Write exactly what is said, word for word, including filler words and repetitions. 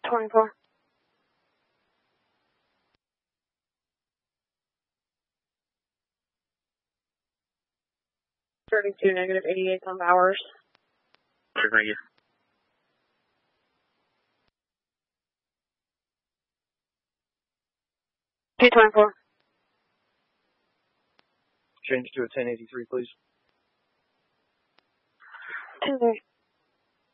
twenty-four. thirty-two, negative eighty-eight pump hours. Sure, thank you. two twenty-four. Change to a ten eighty-three, please. two three.